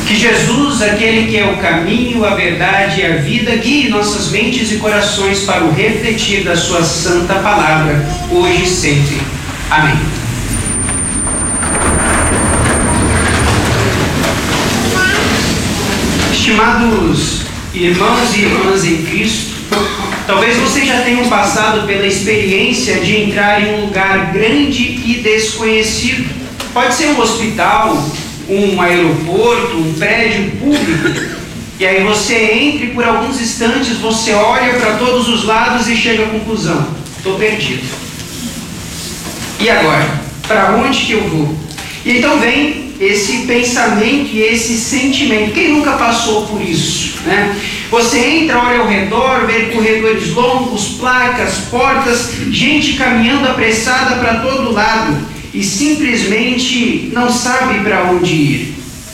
Que Jesus, aquele que é o caminho, a verdade e a vida, guie nossas mentes e corações para o refletir da sua santa palavra, hoje e sempre. Amém. Estimados irmãos e irmãs em Cristo, talvez vocês já tenham passado pela experiência de entrar em um lugar grande e desconhecido. Pode ser um hospital, um aeroporto, um prédio público. E aí você entra e por alguns instantes você olha para todos os lados e chega à conclusão: estou perdido. E agora? Para onde que eu vou? E então vem esse pensamento e esse sentimento. Quem nunca passou por isso, né? Você entra, olha ao redor, vê corredores longos, placas, portas, gente caminhando apressada para todo lado e simplesmente não sabe para onde ir.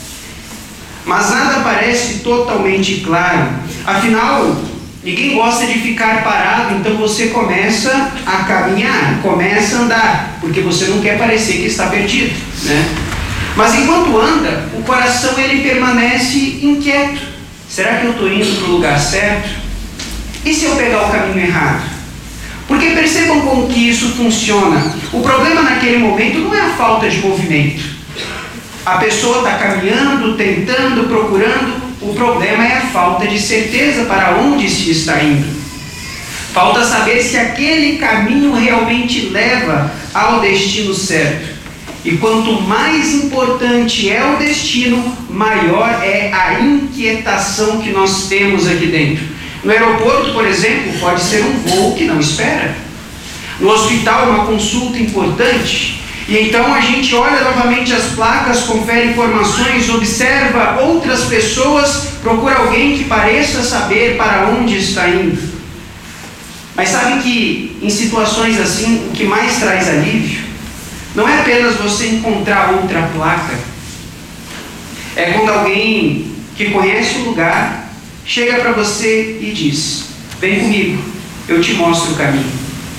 Mas nada parece totalmente claro. Afinal, ninguém gosta de ficar parado, então você começa a caminhar, começa a andar, porque você não quer parecer que está perdido, né? Mas enquanto anda, o coração ele permanece inquieto. Será que eu estou indo para o lugar certo? E se eu pegar o caminho errado? Porque percebam como que isso funciona. O problema naquele momento não é a falta de movimento. A pessoa está caminhando, tentando, procurando. O problema é a falta de certeza para onde se está indo. Falta saber se aquele caminho realmente leva ao destino certo. E quanto mais importante é o destino, maior é a inquietação que nós temos aqui dentro. No aeroporto, por exemplo, pode ser um voo que não espera. No hospital, uma consulta importante. E então a gente olha novamente as placas, confere informações, observa outras pessoas, procura alguém que pareça saber para onde está indo. Mas sabe que em situações assim, o que mais traz alívio não é apenas você encontrar outra placa. É quando alguém que conhece o lugar chega para você e diz: vem comigo, eu te mostro o caminho.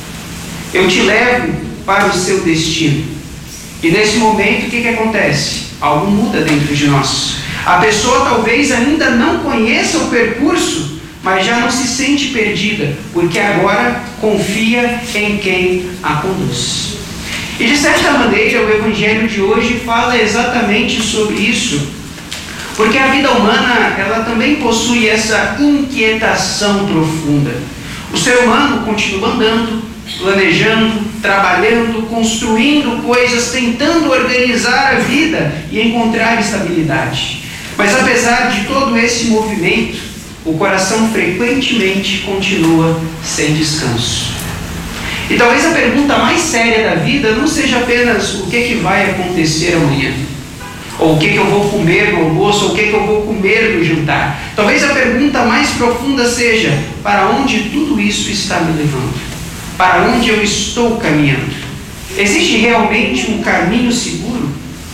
Eu te levo para o seu destino. E nesse momento o que acontece? Algo muda dentro de nós. A pessoa talvez ainda não conheça o percurso, mas já não se sente perdida, porque agora confia em quem a conduz. E de certa maneira o Evangelho de hoje fala exatamente sobre isso, porque a vida humana ela também possui essa inquietação profunda. O ser humano continua andando, planejando, trabalhando, construindo coisas, tentando organizar a vida e encontrar estabilidade. Mas apesar de todo esse movimento, o coração frequentemente continua sem descanso. E talvez a pergunta mais séria da vida não seja apenas o que vai acontecer amanhã, ou o que eu vou comer no almoço, ou o que eu vou comer no jantar. Talvez a pergunta mais profunda seja: para onde tudo isso está me levando? Para onde eu estou caminhando? Existe realmente um caminho seguro?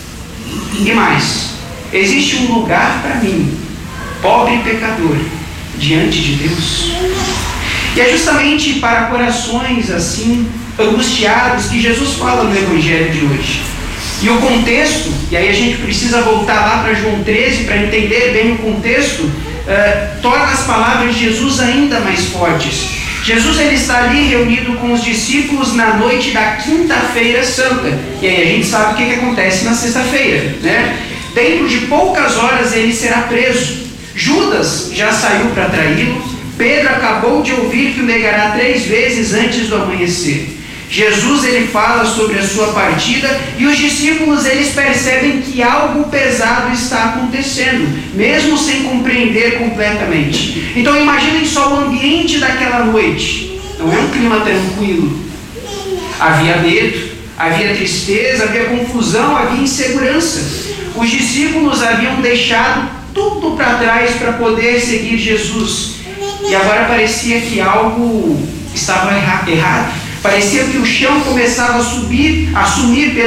E mais, existe um lugar para mim, pobre pecador, diante de Deus? E é justamente para corações assim, angustiados, que Jesus fala no Evangelho de hoje. E o contexto, e aí a gente precisa voltar lá para João 13 para entender bem o contexto, torna as palavras de Jesus ainda mais fortes. Jesus ele está ali reunido com os discípulos na noite da quinta-feira santa. E aí a gente sabe o que acontece na sexta-feira, né? Dentro de poucas horas ele será preso. Judas já saiu para traí-lo. Pedro acabou de ouvir que o negará 3 vezes antes do amanhecer. Jesus ele fala sobre a sua partida e os discípulos eles percebem que algo pesado está acontecendo, mesmo sem compreender completamente. Então imaginem só o ambiente daquela noite. Não é um clima tranquilo. Havia medo, havia tristeza, havia confusão, havia insegurança. Os discípulos haviam deixado tudo para trás para poder seguir Jesus. E agora parecia que algo estava errado. Parecia que o chão começava a sumir